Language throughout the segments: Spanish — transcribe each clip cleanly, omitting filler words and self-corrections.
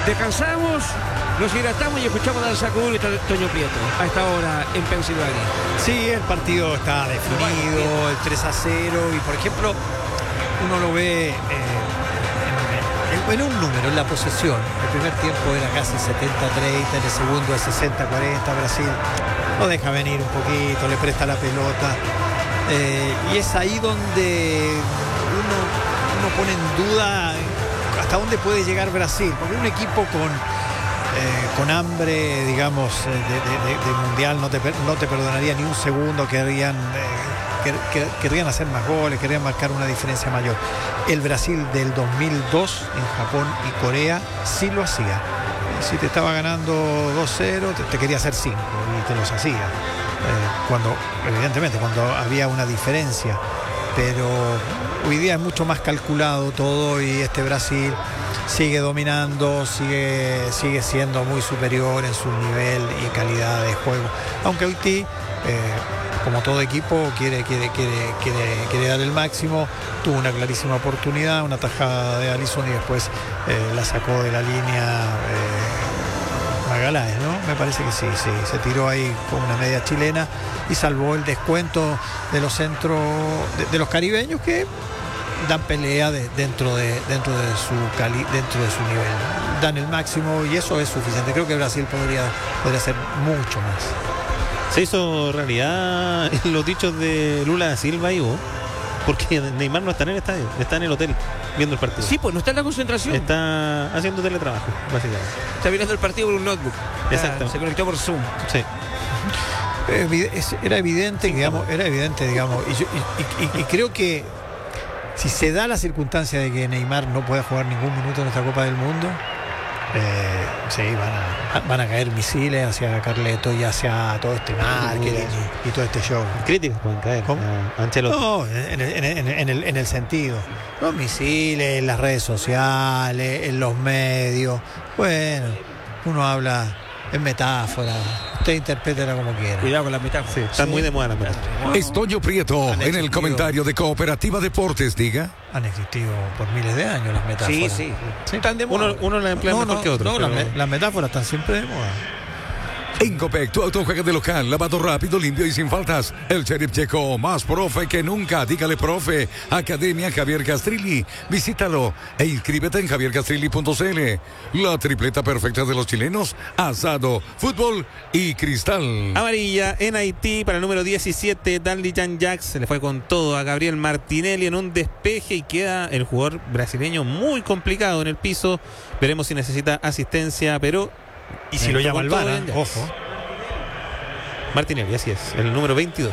Descansamos, nos hidratamos y escuchamos a Sacuduro y Toño Prieto a esta hora en Pensilvania. Sí, el partido está definido, el 3-0, y por ejemplo, uno lo ve en un número, en la posesión. El primer tiempo era casi 70-30, en el segundo es 60-40. Brasil lo deja venir un poquito, le presta la pelota, y es ahí donde uno pone en duda hasta dónde puede llegar Brasil, porque un equipo con hambre, digamos, de mundial no te perdonaría ni un segundo. Querrían hacer más goles, querrían marcar una diferencia mayor. El Brasil del 2002 en Japón y Corea sí lo hacía. Si te estaba ganando 2-0, te quería hacer 5 y te los hacía. Evidentemente, cuando había una diferencia. Pero hoy día es mucho más calculado todo, y este Brasil sigue dominando, sigue siendo muy superior en su nivel y calidad de juego. Aunque Haití, como todo equipo, quiere dar el máximo. Tuvo una clarísima oportunidad, una tajada de Alisson, y después la sacó de la línea Magaláes, ¿no? Me parece que sí, se tiró ahí con una media chilena y salvó el descuento de los centros de los caribeños, que dan pelea dentro de su nivel. Dan el máximo y eso es suficiente. Creo que Brasil podría hacer mucho más. Se hizo realidad los dichos de Lula da Silva, Ivo, porque Neymar no está en el estadio, está en el hotel viendo el partido. Sí, pues no está en la concentración. Está haciendo teletrabajo, básicamente. Está mirando el partido por un notebook. Exacto. Se conectó por Zoom. Sí. Era evidente, digamos, y creo que si se da la circunstancia de que Neymar no pueda jugar ningún minuto en esta Copa del Mundo, sí, van a caer misiles hacia Carleto y hacia todo este marketing y todo este show. Críticos pueden caer a Ancelotti. No, en el sentido, los misiles, en las redes sociales, en los medios. Bueno, uno habla en metáfora, usted interprétela como quiera. Cuidado con las metáforas. Sí, está muy de moda las metáforas. Es Toño Prieto en el comentario de Cooperativa Deportes, diga. Han existido por miles de años las metáforas. Sí. Están de moda. Uno las emplea mejor que otro. No, las metáforas están siempre de moda. En Copec, tu auto juega de local, lavado rápido, limpio y sin faltas. El Sheriff Checo, más profe que nunca. Dígale profe. Academia Javier Castrilli. Visítalo e inscríbete en javiercastrilli.cl. La tripleta perfecta de los chilenos: asado, fútbol y cristal. Amarilla en Haití para el número 17, Danley Jan-Jacks. Se le fue con todo a Gabriel Martinelli en un despeje y queda el jugador brasileño muy complicado en el piso. Veremos si necesita asistencia, pero... Y si lo llama el VAR, ojo. Martinelli, así es, el número 22.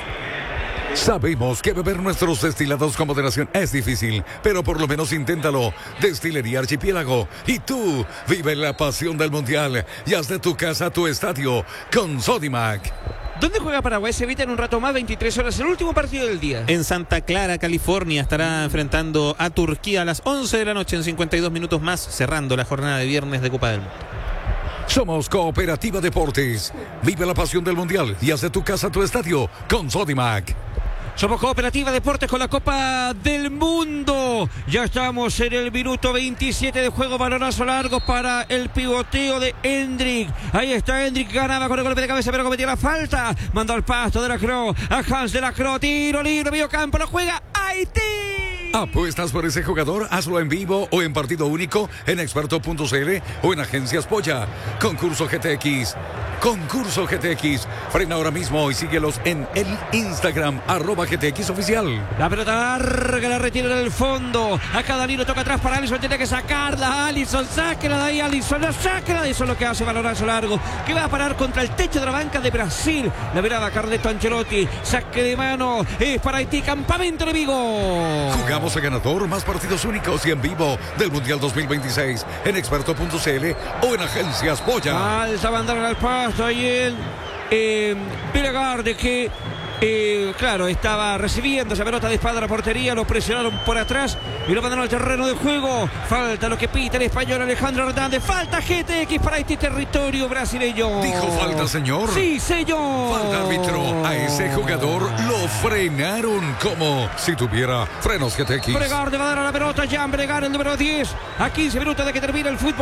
Sabemos que beber nuestros destilados con moderación es difícil, pero por lo menos inténtalo. Destilería Archipiélago. Y tú, vive la pasión del Mundial y haz de tu casa tu estadio con Sodimac. ¿Dónde juega Paraguay? Se evita en un rato más, 23 horas, el último partido del día. En Santa Clara, California, estará enfrentando a Turquía a las 11 de la noche, en 52 minutos más, cerrando la jornada de viernes de Copa del Mundo. Somos Cooperativa Deportes. Vive la pasión del Mundial y haz de tu casa tu estadio con Sodimac. Somos Cooperativa Deportes con la Copa del Mundo. Ya estamos en el minuto 27 de juego. Balonazo largo para el pivoteo de Hendrik. Ahí está Hendrik, ganaba con el golpe de cabeza, pero cometía la falta. Mandó al pasto de la Cro, a Hans de la Cro. Tiro libre, medio campo, lo juega Haití. ¿Apuestas por ese jugador? Hazlo en vivo o en partido único en experto.cl o en Agencias Polla. Concurso GTX. Concurso GTX. Frena ahora mismo y síguelos en el Instagram @GTX Oficial. La pelota larga, la retira en el fondo. Acá Danilo toca atrás para Alisson. Tiene que sacarla. Alisson, sáquela de ahí. Alisson, no sáquela de eso. Lo que hace balonazo largo, que va a parar contra el techo de la banca de Brasil. La mirada Carleto Ancelotti. Saque de mano. Es para Haití. Campamento enemigo. Jugamos a ganador, más partidos únicos y en vivo del Mundial 2026 en experto.cl o en Agencias Polla. Alza bandera al pasto ahí en Villegarde, que claro, estaba recibiendo esa pelota de espada a la portería. Lo presionaron por atrás y lo mandaron al terreno de juego. Falta lo que pita el español Alejandro Hernández. Falta GTX para este territorio brasileño. ¿Dijo falta, señor? Sí, señor. Falta, árbitro. A ese jugador lo frenaron como si tuviera frenos GTX. Bregar de va a dar a la pelota. Jan Bregar, el número 10. A 15 minutos de que termine el fútbol.